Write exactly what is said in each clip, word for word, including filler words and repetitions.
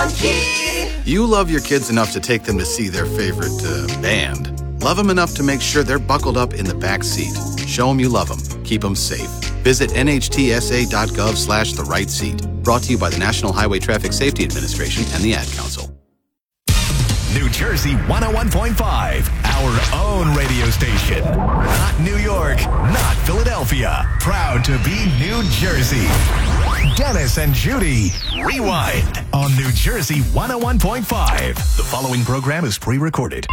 on key. You love your kids enough to take them to see their favorite uh, band. Love them enough to make sure they're buckled up in the back seat. Show them you love them. Keep them safe. Visit nhtsa.gov slash the right seat. Brought to you by the National Highway Traffic Safety Administration and the Ad Council. New Jersey one oh one point five, our own radio station. Not New York, not Philadelphia. Proud to be New Jersey. Dennis and Judy, Rewind on New Jersey one oh one point five. The following program is pre-recorded.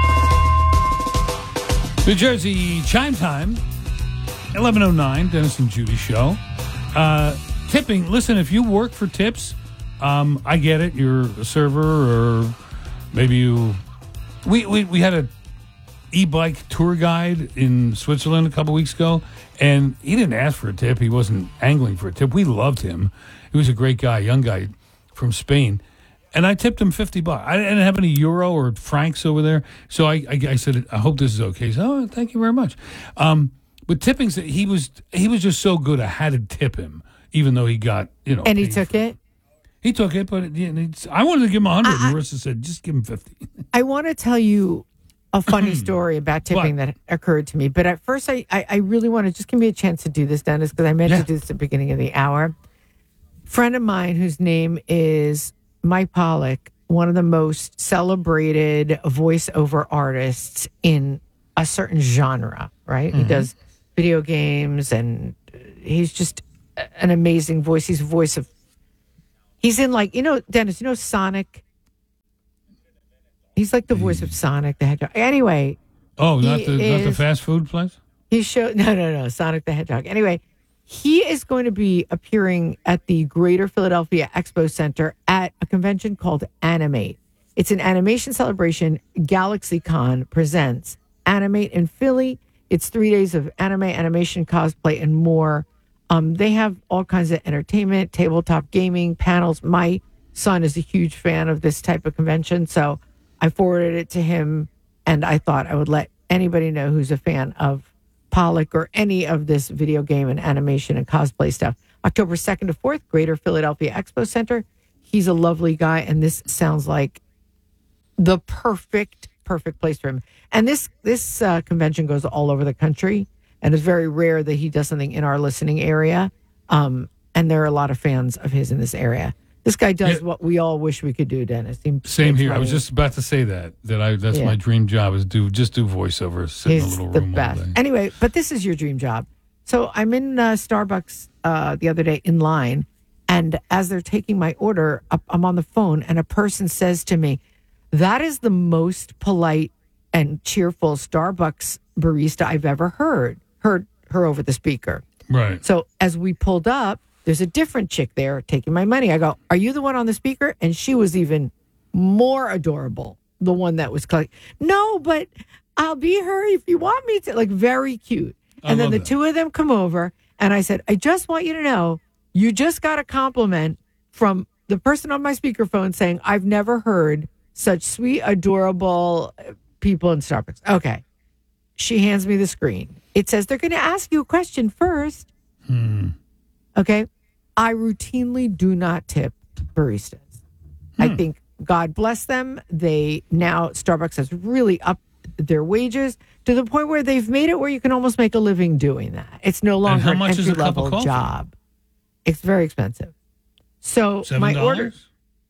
New Jersey Chime Time, eleven oh nine, Dennis and Judy Show. Uh, tipping, listen, if you work for tips, um, I get it. You're a server or maybe you... We, we, we had a e-bike tour guide in Switzerland a couple weeks ago, and he didn't ask for a tip. He wasn't angling for a tip. We loved him. He was a great guy, young guy from Spain. And I tipped him fifty bucks. I didn't have any euro or francs over there. So I, I, I said, I hope this is okay. He said, oh, thank you very much. Um, but tipping, he was he was just so good I had to tip him, even though he got, you know. And he took it? He took it, but it, I wanted to give him one hundred. And Marissa said, just give him fifty. I want to tell you a funny story about tipping What? that occurred to me. But at first, I, I, I really want to just give me a chance to do this, Dennis, because I meant Yeah. to do this at the beginning of the hour. Friend of mine whose name is Mike Pollock, one of the most celebrated voiceover artists in a certain genre, right? Mm-hmm. He does video games, and he's just an amazing voice. He's a voice of, he's in like, you know, Dennis, you know Sonic? He's like the voice of Sonic the Hedgehog. Anyway. Oh, not he the not the is- fast food place? He showed, no, no, no, Sonic the Hedgehog. Anyway, he is going to be appearing at the Greater Philadelphia Expo Center at a convention called Animate. It's an animation celebration. GalaxyCon presents Animate in Philly. It's three days of anime, animation, cosplay, and more. Um, they have all kinds of entertainment, tabletop gaming, panels. My son is a huge fan of this type of convention, so I forwarded it to him, and I thought I would let anybody know who's a fan of Pollock or any of this video game and animation and cosplay stuff. October second to fourth, Greater Philadelphia Expo Center. He's a lovely guy, and this sounds like the perfect, perfect place for him. And this this uh, convention goes all over the country, and it's very rare that he does something in our listening area. Um, and there are a lot of fans of his in this area. This guy does Yeah. what we all wish we could do, Dennis. He Same makes here. I was money. just about to say that. That I that's Yeah. my dream job is do just do voiceovers, sit in a He's little the room all best. day. Anyway, but this is your dream job. So I'm in uh, Starbucks uh, the other day in line, and as they're taking my order, up- I'm on the phone, and a person says to me, "That is the most polite and cheerful Starbucks barista I've ever heard." Heard her over the speaker. Right. So as we pulled up, there's a different chick there taking my money. I go, "Are you the one on the speaker?" And she was even more adorable, the one that was like, "No, but I'll be her if you want me to." Like, very cute. I And then love the that. two of them come over, and I said, "I just want you to know, you just got a compliment from the person on my speakerphone saying, I've never heard such sweet, adorable people in Starbucks." Okay. She hands me the screen. It says they're going to ask you a question first. Hmm. Okay. I routinely do not tip baristas. I Hmm. think God bless them. They now, Starbucks has really upped their wages to the point where they've made it where you can almost make a living doing that. It's no longer how an much is a entry cup of level coffee? job. It's very expensive. So Seven my order, dollars?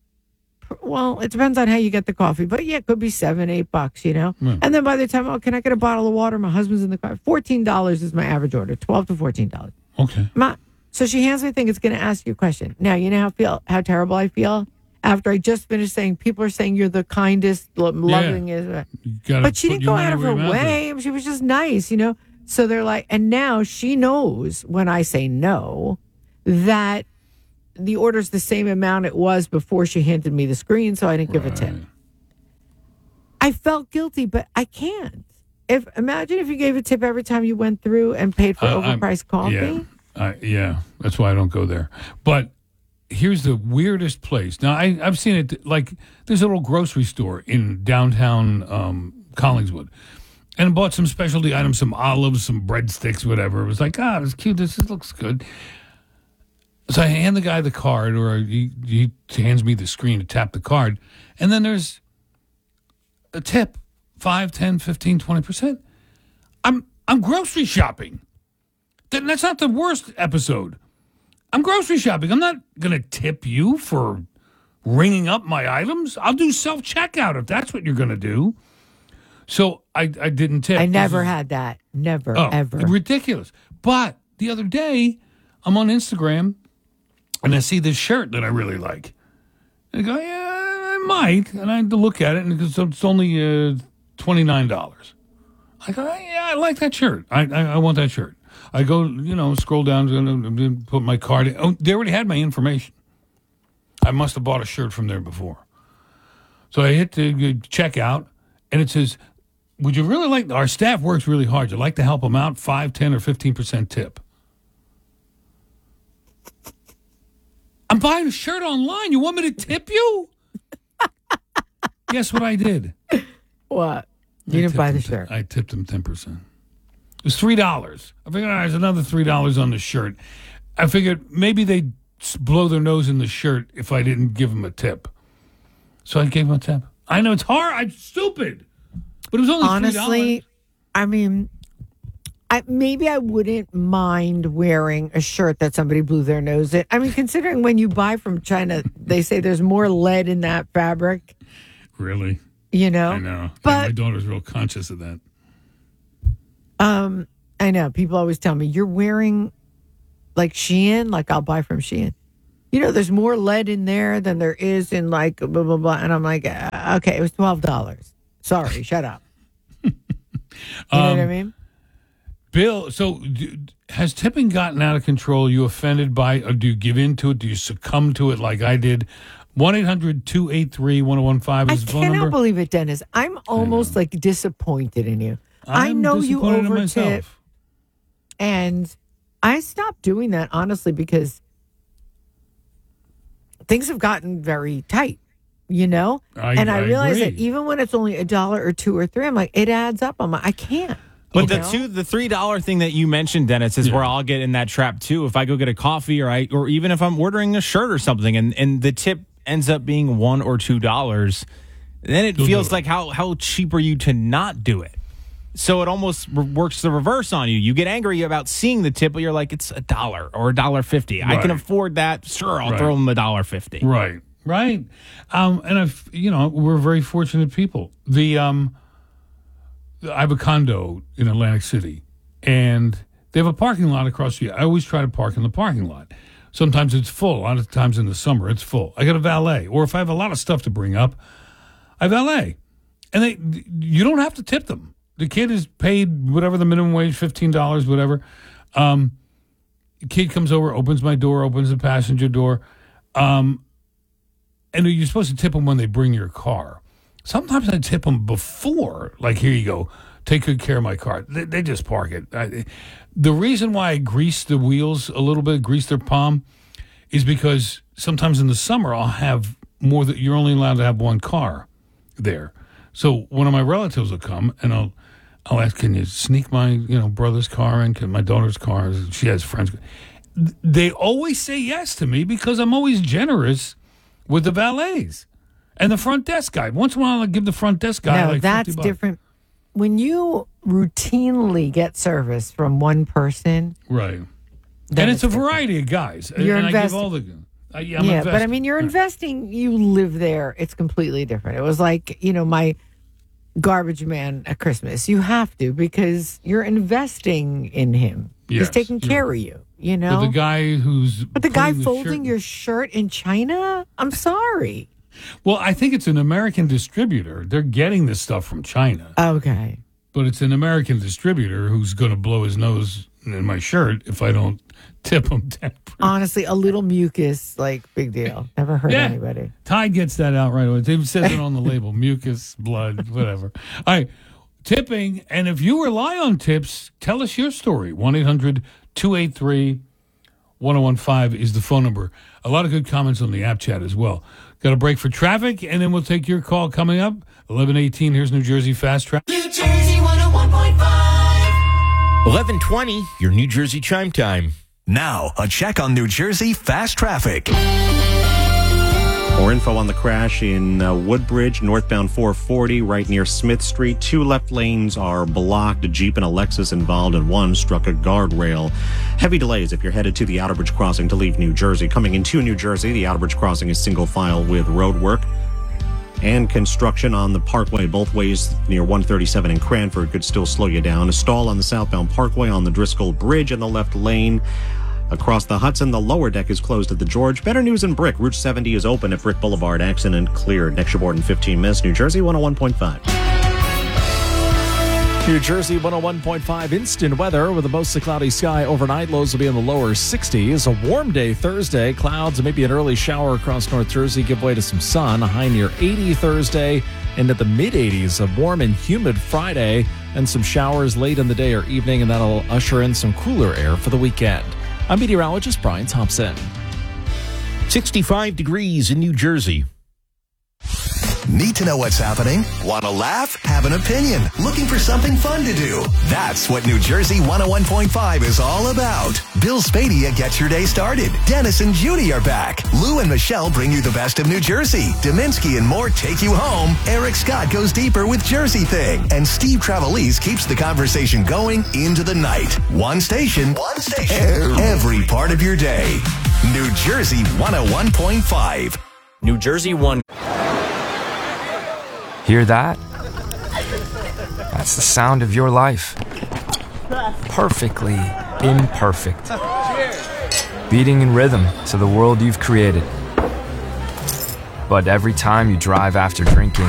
well, it depends on how you get the coffee, but yeah, it could be seven, eight bucks, you know? Hmm. And then by the time, oh, can I get a bottle of water? My husband's in the car. fourteen dollars is my average order, twelve to fourteen dollars. Okay. Ma, so she hands me a thing. It's going to ask you a question. Now, you know how feel how terrible I feel after I just finished saying people are saying you're the kindest, lo- loving. You gotta But she put didn't your go money out of where her your mouth is. way. She was just nice, you know. So they're like, and now she knows when I say no that the order's the same amount it was before she handed me the screen, so I didn't give a tip. Right. I felt guilty, but I can't. If imagine if you gave a tip every time you went through and paid for Uh, I'm- overpriced coffee. Yeah, I yeah, that's why I don't go there. But here's the weirdest place. Now I, I've seen it. Like there's a little grocery store in downtown um, Collingswood, and I bought some specialty items, some olives, some breadsticks, whatever. It was like, ah, it's cute. This, this looks good. So I hand the guy the card, or he, he hands me the screen to tap the card, and then there's a tip, five, ten, fifteen, twenty percent. I'm I'm grocery shopping. That, that's not the worst episode. I'm grocery shopping. I'm not going to tip you for ringing up my items. I'll do self-checkout if that's what you're going to do. So I, I didn't tip. I never This is- had that. Never, Oh, ever. ridiculous. But the other day, I'm on Instagram, and I see this shirt that I really like. And I go, yeah, I might. And I had to look at it, and it's, it's only uh, twenty-nine dollars. I go, yeah, I like that shirt. I, I I want that shirt. I go, you know, scroll down, and put my card in. Oh, they already had my information. I must have bought a shirt from there before. So I hit the checkout, and it says, would you really like, our staff works really hard. You'd like to help them out, five, ten, or fifteen percent tip. I'm buying a shirt online. You want me to tip you? Guess what I did? What? You I didn't tipped buy the him shirt. ten I tipped him ten percent. It was three dollars. I figured, all right, there's another three dollars on the shirt. I figured maybe they'd s- blow their nose in the shirt if I didn't give them a tip. So I gave them a tip. I know it's hard. I'm stupid. But it was only three dollars. Honestly, I mean, I, maybe I wouldn't mind wearing a shirt that somebody blew their nose in. I mean, considering when you buy from China, they say there's more lead in that fabric. Really? You know? I know. But yeah, my daughter's real conscious of that. Um, I know. People always tell me, you're wearing like Shein, like I'll buy from Shein. You know, there's more lead in there than there is in like blah, blah, blah. And I'm like, uh, okay, it was twelve dollars. Sorry, shut up. You know Um, what I mean? Bill, so d- has tipping gotten out of control? Are you offended by it, or do you give in to it? Do you succumb to it like I did? one eight hundred two eight three one oh one five I is the phone cannot number. believe it, Dennis. I'm almost like disappointed in you. I I'm know you disappointed in over myself. tip, and I stopped doing that honestly because things have gotten very tight, you know. I- and I, I realize that agree. even when it's only a dollar or two or three, I'm like, it adds up. I'm like, I can't. But you the know? two, the three dollar thing that you mentioned, Dennis, is Yeah. where I'll get in that trap too. If I go get a coffee, or I, or even if I'm ordering a shirt or something, and, and the tip ends up being one or two dollars, then it You'll feels do it. like how how cheap are you to not do it? So it almost re- works the reverse on you. You get angry about seeing the tip, but you're like, it's a dollar or a dollar fifty. I can Right. afford that. Sure, I'll Right. throw them a dollar fifty. Right, right. Um, and I've, you know, we're very fortunate people. The um, I have a condo in Atlantic City, and they have a parking lot across the. I always try to park in the parking lot. Sometimes it's full. A lot of times in the summer, it's full. I got a valet, or if I have a lot of stuff to bring up, I valet, and they. You don't have to tip them. The kid is paid whatever the minimum wage, fifteen dollars, whatever. Um, the kid comes over, opens my door, opens the passenger door. Um, and you're supposed to tip them when they bring your car. Sometimes I tip them before, like, here you go, take good care of my car. They, they just park it. I, the reason why I grease the wheels a little bit, grease their palm, is because sometimes in the summer I'll have more that you're only allowed to have one car there. So one of my relatives will come and I'll I'll ask, can you sneak my, you know, brother's car in, can my daughter's car, she has friends. They always say yes to me because I'm always generous with the valets and the front desk guy. Once in a while, I give the front desk guy No, like that's fifty bucks. different. When you routinely get service from one person, Right. then And it's a different. variety of guys. You're and I give investing. all the. I, yeah, I'm yeah, but I investing. mean, you're investing. You live there. It's completely different. It was like, you know, my garbage man at Christmas. You have to because you're investing in him. He's Yes, taking you're- care of you. You know. But the guy who's. But the guy putting folding shirt- your shirt in China. I'm sorry. Well, I think it's an American distributor. They're getting this stuff from China, Okay. but it's an American distributor who's going to blow his nose in my shirt if I don't tip him ten percent. Honestly, a little mucus, like big deal. Never hurt Yeah. anybody. Tide gets that out right away. It says it on the label: mucus, blood, whatever. All right, tipping. And if you rely on tips, tell us your story. one eight hundred two eight three one oh one five is the phone number. A lot of good comments on the app chat as well. Got a break for traffic, and then we'll take your call coming up. eleven eighteen, here's New Jersey Fast Track. New Jersey one oh one point five. eleven twenty, your New Jersey chime time. Now, a check on New Jersey fast traffic. More info on the crash in uh, Woodbridge, northbound four forty, right near Smith Street. Two left lanes are blocked. A Jeep and a Lexus involved, and one struck a guardrail. Heavy delays if you're headed to the Outerbridge crossing to leave New Jersey. Coming into New Jersey, the Outerbridge crossing is single file with road work and construction on the Parkway both ways near one thirty-seven in Cranford could still slow you down. A stall on the southbound Parkway on the Driscoll Bridge in the left lane. Across the Hudson, the lower deck is closed at the George. Better news in Brick. Route seventy is open at Brick Boulevard. Accident cleared. Next report in fifteen minutes. New Jersey one oh one point five. New Jersey one oh one point five instant weather with a mostly cloudy sky overnight. Lows will be in the lower sixties. A warm day Thursday. Clouds and maybe an early shower across North Jersey give way to some sun. A high near eighty Thursday and at the mid eighties. A warm and humid Friday and some showers late in the day or evening, and that'll usher in some cooler air for the weekend. I'm meteorologist Brian Thompson. sixty-five degrees in New Jersey. Need to know what's happening? Want to laugh? Have an opinion? Looking for something fun to do? That's what New Jersey one oh one point five is all about. Bill Spadia gets your day started. Dennis and Judy are back. Lou and Michelle bring you the best of New Jersey. Dominski and more take you home. Eric Scott goes deeper with Jersey Thing. And Steve Travelese keeps the conversation going into the night. One station. One station. Every part of your day. New Jersey one oh one point five. New Jersey one. Hear that? That's the sound of your life. Perfectly imperfect. Beating in rhythm to the world you've created. But every time you drive after drinking,